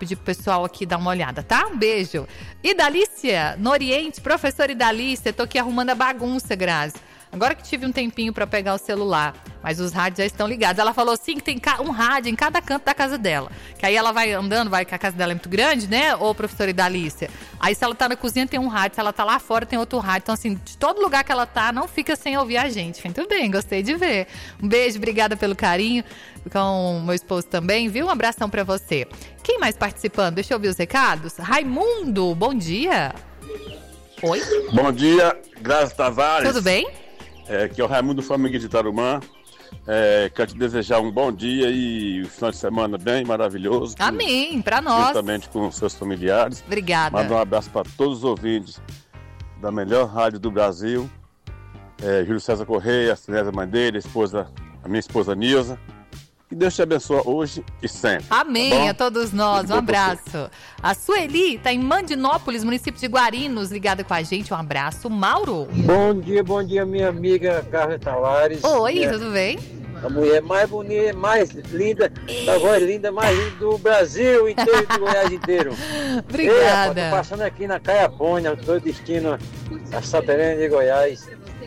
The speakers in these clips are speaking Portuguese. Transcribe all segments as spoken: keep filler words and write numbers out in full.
pedir pro pessoal aqui dar uma olhada, tá? Um beijo. Idalícia, no Oriente, professora Idalícia, tô aqui arrumando a bagunça, Grazi. Agora que tive um tempinho pra pegar o celular, mas os rádios já estão ligados. Ela falou assim que tem um rádio em cada canto da casa dela. Que aí ela vai andando, vai que a casa dela é muito grande, né? Ô, professora Idalícia. Aí se ela tá na cozinha tem um rádio, se ela tá lá fora tem outro rádio. Então assim, de todo lugar que ela tá, não fica sem ouvir a gente. Muito bem, gostei de ver. Um beijo, obrigada pelo carinho. Com o meu esposo também, viu? Um abração pra você. Quem mais participando? Deixa eu ouvir os recados. Raimundo, bom dia. Oi? Bom dia, Grazi Tavares. Tudo bem? É, aqui é o Raimundo Flamengo de Tarumã. É, quero te desejar um bom dia e um final de semana bem maravilhoso. Amém, pra nós. Juntamente com seus familiares. Obrigada. Manda um abraço para todos os ouvintes da melhor rádio do Brasil. É, Júlio César Correia, a Cinésia mãe dele, a, esposa, a minha esposa Nilza. Que Deus te abençoe hoje e sempre. Amém, tá a todos nós. Tudo Um bom abraço. A Sueli está em Mandinópolis, município de Guarinos, ligada com a gente. Um abraço. Mauro. Bom dia, bom dia, minha amiga Carla Tavares. Oi, é, tudo bem? A mulher mais bonita, mais linda, a voz linda, mais linda do Brasil inteiro, do Goiás inteiro. Obrigada. Ei, rapaz, tô passando aqui na Caiapônia, tô destino a Santa Helena de Goiás.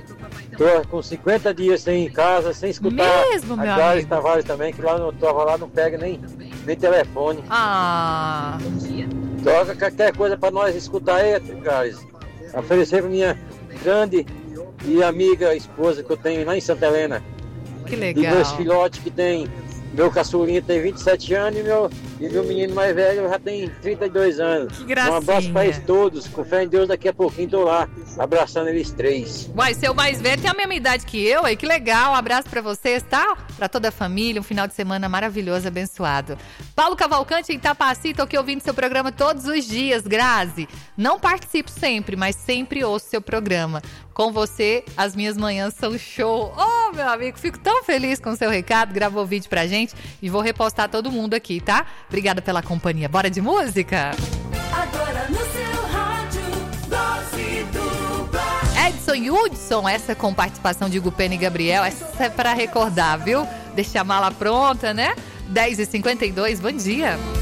Tô com cinquenta dias sem ir em casa, sem escutar Mesmo, a meu Clara amigo? Tavares também, que lá no tava lá não pega nem, nem telefone. Ah, Toca qualquer coisa pra nós escutar aí, Carlos. Oferecer pra minha grande e amiga esposa que eu tenho lá em Santa Helena. que E legal. meus filhotes que tem, meu caçulinha tem vinte e sete anos e meu, e meu menino mais velho já tem trinta e dois anos. Que gracinha. Um abraço para eles todos, com fé em Deus, daqui a pouquinho tô lá, abraçando eles três. Uai, seu mais velho tem a mesma idade que eu, aí que legal. Um abraço pra vocês, tá? Pra toda a família, um final de semana maravilhoso, abençoado. Paulo Cavalcante em Itapaci, tô aqui ouvindo seu programa todos os dias, Grazi. Não participo sempre, mas sempre ouço seu programa. Com você, as minhas manhãs são show. Oh, meu amigo, fico tão feliz com o seu recado, gravou o vídeo pra gente e vou repostar todo mundo aqui, tá? Obrigada pela companhia. Bora de música? Agora no seu rádio, Dose Dupla. Edson Hudson, essa com participação de Gupena e Gabriel, essa é pra recordar, viu? Deixa a mala pronta, né? dez e cinquenta e dois, bom dia.